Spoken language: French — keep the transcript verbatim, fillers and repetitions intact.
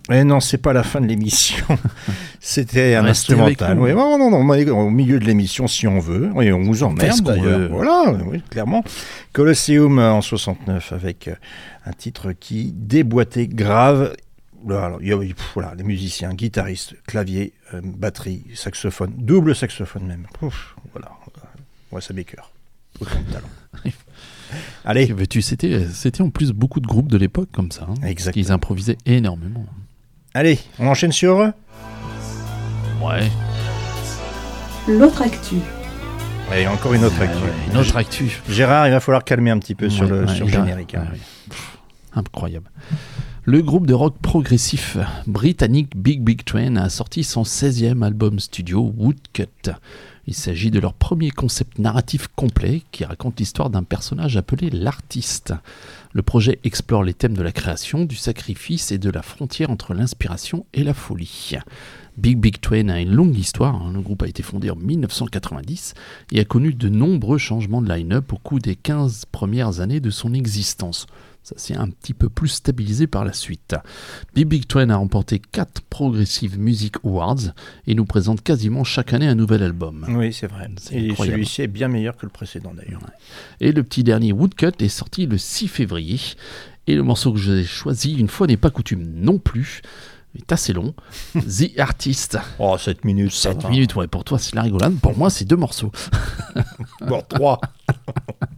Eh non, c'est pas la fin de l'émission. C'était un Restez instrumental. avec nous. Oui, non, non, non, mais au milieu de l'émission, si on veut. Oui, on vous fait ce emmerde qu'on d'ailleurs. veut. Voilà, oui, clairement. Colosseum euh, en soixante-neuf avec euh, un titre qui déboîtait grave. Alors, il y a, pff, voilà, les musiciens, guitaristes, clavier, euh, batterie, saxophone, double saxophone même. Ouf, voilà, ouais, ça m'écoeure. Autant de talent. Allez. Que veux-tu, c'était, c'était en plus beaucoup de groupes de l'époque comme ça. Hein, Exactement. Ils improvisaient énormément. Allez, on enchaîne sur eux. Ouais. L'autre actu. Allez, encore une autre Ouais, actu. ouais, une autre actu. Gérard, il va falloir calmer un petit peu sur Ouais, le, ouais, sur le il a- générique. hein. ouais, ouais. Pff, incroyable. Le groupe de rock progressif britannique Big Big Train a sorti son seizième album studio Woodcut. Il s'agit de leur premier concept narratif complet qui raconte l'histoire d'un personnage appelé l'artiste. Le projet explore les thèmes de la création, du sacrifice et de la frontière entre l'inspiration et la folie. Big Big Train a une longue histoire. hein. Le groupe a été fondé en dix-neuf cent quatre-vingt-dix et a connu de nombreux changements de line-up au cours des quinze premières années de son existence. Ça s'est un petit peu plus stabilisé par la suite. Big Big Train a remporté quatre Progressive Music Awards et nous présente quasiment chaque année un nouvel album. Oui, c'est vrai. C'est Et incroyable. celui-ci est bien meilleur que le précédent d'ailleurs. Et le petit dernier Woodcut est sorti le six février. Et le morceau que j'ai choisi, une fois n'est pas coutume non plus, est assez long. The Artist. Oh, sept minutes. ça sept va. minutes, ouais, pour toi c'est la rigolade. Pour moi c'est deux morceaux. Bon, trois.